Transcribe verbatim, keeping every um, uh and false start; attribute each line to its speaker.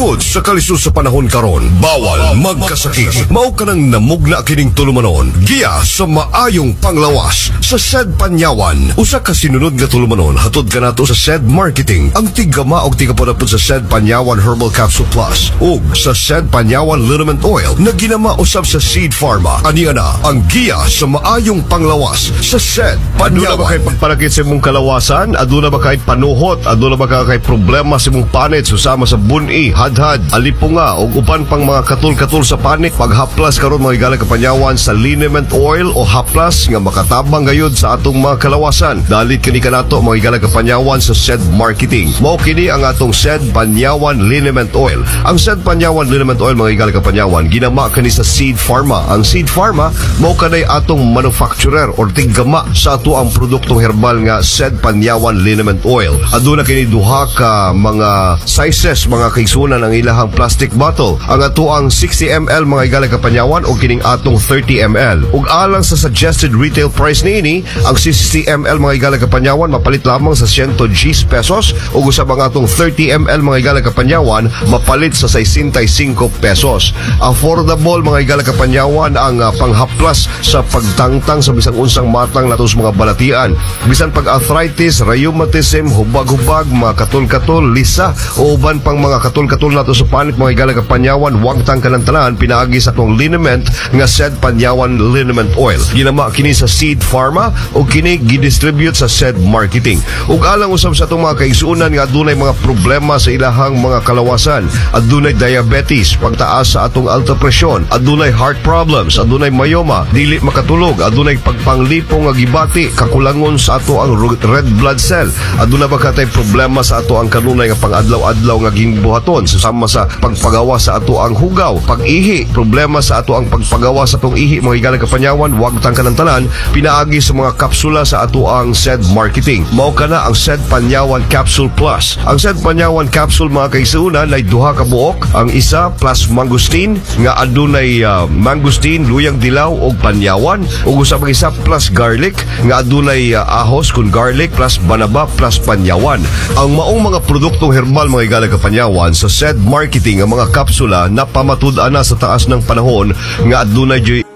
Speaker 1: Tungod sa kalisod sa panahon karon, bawal magkasakit. Mao ka nang namugna kining tulumanon. Giya sa maayong panglawas sa S E D Panyawan. Usa ka sinunod nga tulumanon hatod kanato sa S E D Marketing. Ang tigama og tigapodapod sa S E D Panyawan Herbal Capsule Plus ug sa S E D Panyawan Liniment Oil na ginama usab sa Seed Pharma. Aniya na ang giya sa maayong panglawas sa S E D Panyawan. Aduna ba kay pagparakit sa imong kalawasan? Aduna ba kay panuhot? Aduna ba kay problema sa imong panit susama sa buni, hadhad, alipunga ug uban pang mga katul-katul sa panit? Paghaplas karon mga igala kapanyawan sa liniment oil o haplas nga makatabang gayud sa atong mga kalawasan. Dalit kini kanato mga igala kapanyawan sa S E D Marketing. Mao kini ang atong S E D Panyawan Liniment Oil. Ang S E D Panyawan Liniment Oil mga igala kapanyawan ginama kani sa Seed Pharma. Ang Seed Pharma mao kanay atong manufacturer or tigama sa ato ang produktong herbal nga S E D Panyawan Liniment Oil. Aduna kini duha ka mga sizes mga kaigsunan ang ilahang plastic bottle. Ang ato ang sixty milliliters mga igala kapanyawan o kining atong thirty milliliters. Ug alang sa suggested retail price niini, ang sixty milliliters mga igala kapanyawan mapalit lamang sa one hundred ten pesos ug usab ang atong thirty milliliters mga igala kapanyawan mapalit sa sixty-five pesos. Affordable mga igala kapanyawan ang uh, panghaplas sa pagtangtang sa bisang unsang matang nato sa mga balatian. Bisan pag-arthritis, rheumatism, hubag-hubag, mga katul-katul, lisa o uban pang mga katul-katul nato sa panit mga igala kapanyawan, wag tang kanantanan pinaagi sa atong liniment nga S E D Panyawan Liniment Oil. Ginama kini sa Seed Pharma o kini gidistribute sa S E D Marketing. Ug alang usab sa atong mga kaigsunan nga adunay mga problema sa ilahang mga kalawasan, adunay diabetes, pagtaas sa atong alta presyon, adunay heart problems, adunay myoma, dili makatulog, adunay pagpanglipo nga gibati, kakulangon sa ato ang red blood cell, aduna ba katay problema sa ato ang kanunay nga pang-adlaw-adlaw nga gimbuhaton susama sa pagpagawa sa ato ang hugaw, pag-ihi, problema sa ato ang pagpagawa sa atong ihi mga igala kapanyawan, wag tang kanantanan pinaagi sa mga kapsula sa ato ang S E D Marketing. Mao kana ang S E D Panyawan Capsule Plus. Ang S E D Panyawan Capsule mga kaigsunan ay duha ka buok, ang isa plus mangosteen nga adunay uh, mangosteen, luyang dilaw ug panyawan, ug usab ang isa plus garlic nga adunay uh, ahos kun garlic plus banaba plus panyawan. Ang maong mga produktong herbal mga igala kapanyawan sa S E D Marketing ang mga kapsula na pamatud-ana sa taas ng panahon nga adunay